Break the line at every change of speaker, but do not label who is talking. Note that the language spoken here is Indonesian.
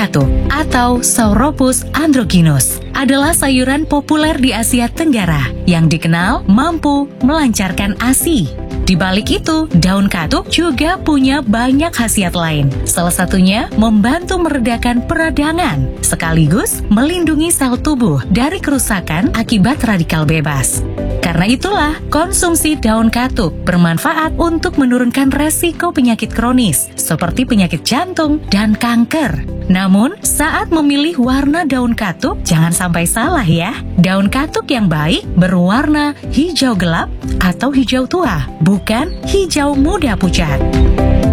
katuk atau Sauropus androgynus adalah sayuran populer di Asia Tenggara yang dikenal mampu melancarkan ASI. Di balik itu, daun katuk juga punya banyak khasiat lain. Salah satunya membantu meredakan peradangan, sekaligus melindungi sel tubuh dari kerusakan akibat radikal bebas. Karena itulah, konsumsi daun katuk bermanfaat untuk menurunkan resiko penyakit kronis seperti penyakit jantung dan kanker. Namun, saat memilih warna daun katuk, jangan sampai salah ya. Daun katuk yang baik berwarna hijau gelap atau hijau tua, bukan hijau muda pucat.